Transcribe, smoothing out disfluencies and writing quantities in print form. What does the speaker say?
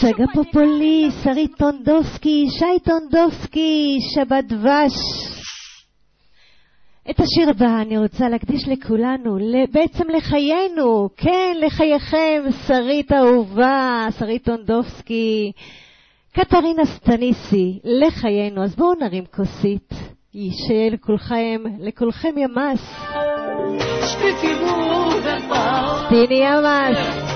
סגה פופולי, שרית טונדובסקי, שי טונדובסקי, שבת דבש. את השיר הבא אני רוצה להקדיש לכולנו, בעצם לחיינו, כן, לחייכם, שרית אהובה, שרית טונדובסקי, קטרינה סטניסי, לחיינו. אז בואו נרים כוסית, שיהיה לכולכם ימס. סטיני ימס.